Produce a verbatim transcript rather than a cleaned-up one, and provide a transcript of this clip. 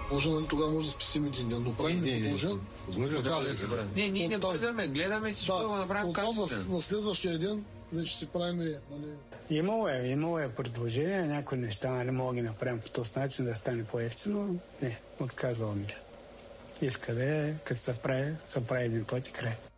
Може, тогава може да спасим един ден, но правим не, продължен. Не, ние не бързаме, гледаме всичко да го направим качествено. На следващия ден вече си правим, нали... Имало е, имало е предложение, някои неща, нали, мога да ги направим по този начин, да стане по-ефтино. Не, отказвал ми. Иска да е, като се прави, се прави един път и край.